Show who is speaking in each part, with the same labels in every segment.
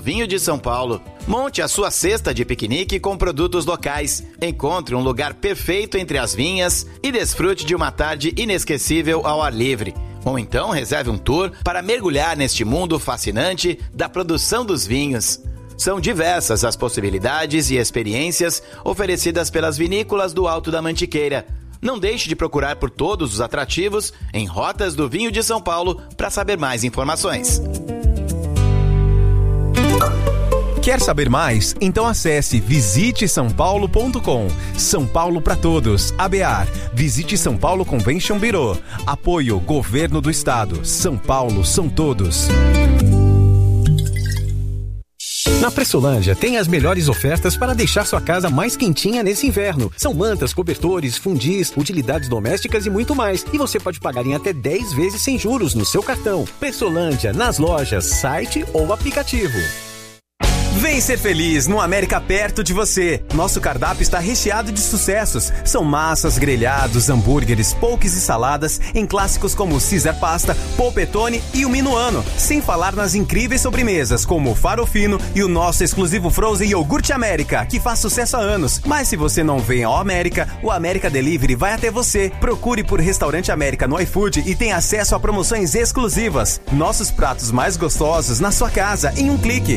Speaker 1: vinho de São Paulo. Monte a sua cesta de piquenique com produtos locais. Encontre um lugar perfeito entre as vinhas e desfrute de uma tarde inesquecível ao ar livre. Ou então reserve um tour para mergulhar neste mundo fascinante da produção dos vinhos. São diversas as possibilidades e experiências oferecidas pelas vinícolas do Alto da Mantiqueira. Não deixe de procurar por todos os atrativos em Rotas do Vinho de São Paulo para saber mais informações.
Speaker 2: Quer saber mais? Então acesse visitesaopaulo.com. São Paulo para todos. ABAR. Visite São Paulo Convention Bureau. Apoio Governo do Estado. São Paulo são todos.
Speaker 3: Na Pressolândia tem as melhores ofertas para deixar sua casa mais quentinha nesse inverno. São mantas, cobertores, fundis, utilidades domésticas e muito mais. E você pode pagar em até 10 vezes sem juros no seu cartão. Pressolândia, nas lojas, site ou aplicativo.
Speaker 2: Vem ser feliz no América perto de você. Nosso cardápio está recheado de sucessos. São massas, grelhados, hambúrgueres, poques e saladas em clássicos como Caesar Pasta, Polpettone e o Minuano. Sem falar nas incríveis sobremesas como o Farofino e o nosso exclusivo Frozen Iogurte América, que faz sucesso há anos. Mas se você não vem ao América, o América Delivery vai até você. Procure por Restaurante América no iFood e tenha acesso a promoções exclusivas. Nossos pratos mais gostosos na sua casa em um clique.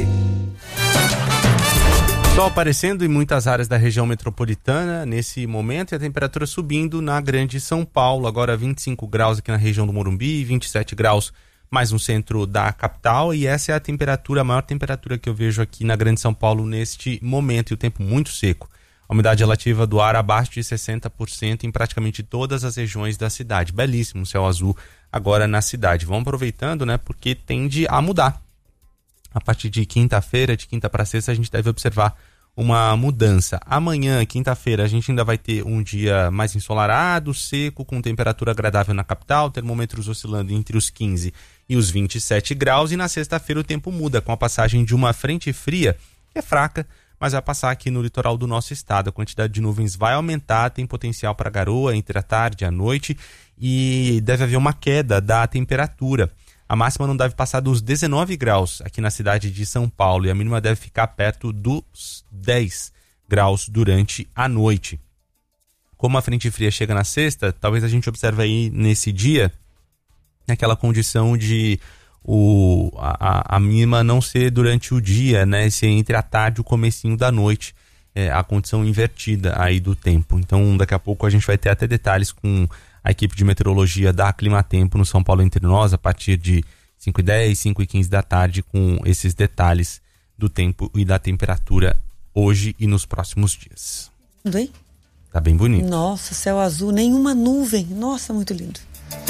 Speaker 4: Sol aparecendo em muitas áreas da região metropolitana nesse momento e a temperatura subindo na Grande São Paulo. Agora 25 graus aqui na região do Morumbi, 27 graus mais no centro da capital. E essa é a maior temperatura que eu vejo aqui na Grande São Paulo neste momento. E o tempo muito seco. A umidade relativa do ar abaixo de 60% em praticamente todas as regiões da cidade. Belíssimo céu azul agora na cidade. Vamos aproveitando, né? Porque tende a mudar. A partir de quinta-feira, de quinta para sexta, a gente deve observar uma mudança. Amanhã, quinta-feira, a gente ainda vai ter um dia mais ensolarado, seco, com temperatura agradável na capital, termômetros oscilando entre os 15 e os 27 graus. E na sexta-feira o tempo muda, com a passagem de uma frente fria, que é fraca, mas vai passar aqui no litoral do nosso estado. A quantidade de nuvens vai aumentar, tem potencial para garoa entre a tarde e a noite e deve haver uma queda da temperatura. A máxima não deve passar dos 19 graus aqui na cidade de São Paulo e a mínima deve ficar perto dos 10 graus durante a noite. Como a frente fria chega na sexta, talvez a gente observe aí nesse dia aquela condição de a mínima não ser durante o dia, né? Ser entre a tarde e o comecinho da noite, a condição invertida aí do tempo. Então daqui a pouco a gente vai ter até detalhes com a equipe de meteorologia da Climatempo no São Paulo Entre Nós, a partir de 5h10, 5h15 da tarde, com esses detalhes do tempo e da temperatura hoje e nos próximos dias.
Speaker 5: Hein?
Speaker 4: Tá bem bonito.
Speaker 5: Nossa, céu azul, nenhuma nuvem. Nossa, muito lindo.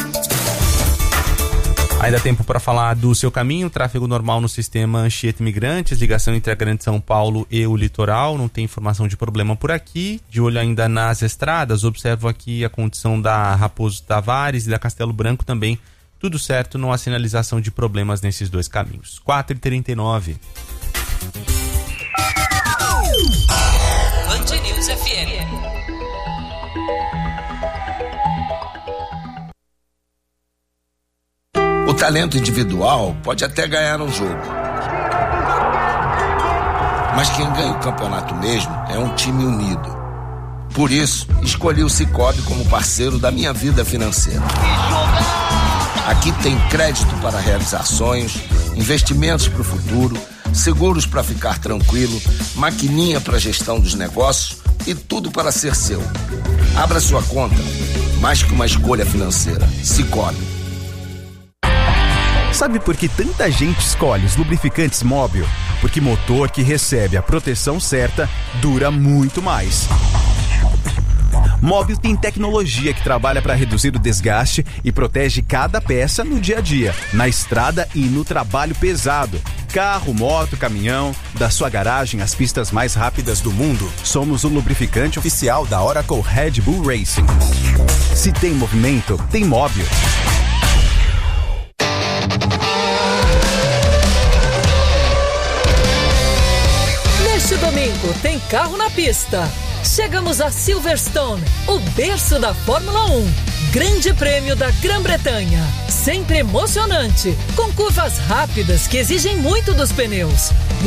Speaker 4: Ainda tempo para falar do seu caminho, tráfego normal no sistema Anchieta Imigrantes, ligação entre a Grande São Paulo e o litoral, não tem informação de problema por aqui. De olho ainda nas estradas, observo aqui a condição da Raposo Tavares e da Castelo Branco também, tudo certo, não há sinalização de problemas nesses dois caminhos. 4h39.
Speaker 6: Band News FM.
Speaker 7: O talento individual pode até ganhar um jogo, mas quem ganha o campeonato mesmo é um time unido. Por isso, escolhi o Sicoob como parceiro da minha vida financeira. Aqui tem crédito para realizar sonhos, investimentos para o futuro, seguros para ficar tranquilo, maquininha para gestão dos negócios e tudo para ser seu. Abra sua conta, mais que uma escolha financeira. Sicoob.
Speaker 2: Sabe por que tanta gente escolhe os lubrificantes Móbil? Porque motor que recebe a proteção certa dura muito mais. Móbil tem tecnologia que trabalha para reduzir o desgaste e protege cada peça no dia a dia, na estrada e no trabalho pesado. Carro, moto, caminhão, da sua garagem às pistas mais rápidas do mundo. Somos o lubrificante oficial da Oracle Red Bull Racing. Se tem movimento, tem Móbil.
Speaker 6: Neste domingo tem carro na pista. Chegamos a Silverstone, o berço da Fórmula 1. Grande Prêmio da Grã-Bretanha. Sempre emocionante, com curvas rápidas que exigem muito dos pneus.